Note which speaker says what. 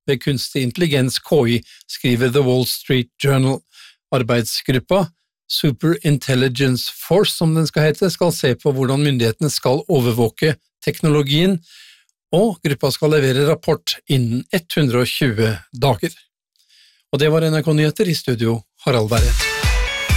Speaker 1: ved kunstig intelligens KI, skriver The Wall Street Journal. Arbeidsgruppa Superintelligence Force, som den skal hete, skal se på hvordan myndighetene skal overvåke teknologien, og gruppa skal levere rapport innen 120 dager. Og det var NRK Nyheter, i studio Harald Verre.